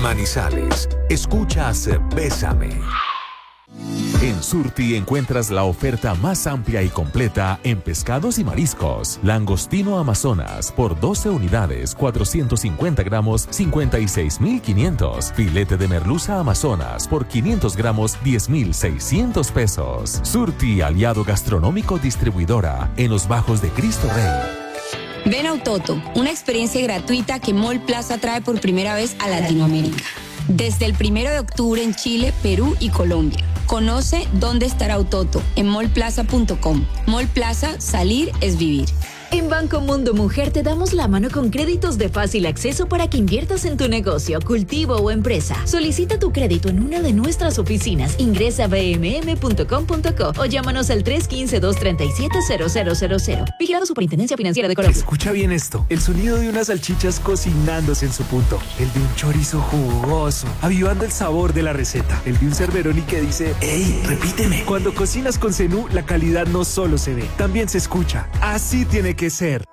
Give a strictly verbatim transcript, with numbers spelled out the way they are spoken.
Manizales, escuchas Bésame. En Surti encuentras la oferta más amplia y completa en pescados y mariscos. Langostino Amazonas por doce unidades, cuatrocientos cincuenta gramos, cincuenta y seis mil quinientos. Filete de merluza Amazonas por quinientos gramos, diez mil seiscientos pesos. Surti, aliado gastronómico distribuidora en los Bajos de Cristo Rey. Ven a Utoto, una experiencia gratuita que Mall Plaza trae por primera vez a Latinoamérica. Desde el primero de octubre en Chile, Perú y Colombia. Conoce dónde estará Utoto en mall plaza punto com. Mall Plaza, salir es vivir. En Banco Mundo Mujer te damos la mano con créditos de fácil acceso para que inviertas en tu negocio, cultivo o empresa. Solicita tu crédito en una de nuestras oficinas. Ingresa a b m m punto com punto co o llámanos al tres uno cinco, dos tres siete, cero cero cero cero. Vigilado Superintendencia Financiera de Colombia. Escucha bien esto. El sonido de unas salchichas cocinándose en su punto. El de un chorizo jugoso, avivando el sabor de la receta. El de un Cerberoni que dice, ¡ey, repíteme! Cuando cocinas con Zenú, la calidad no solo se ve, también se escucha. Así tiene que ser.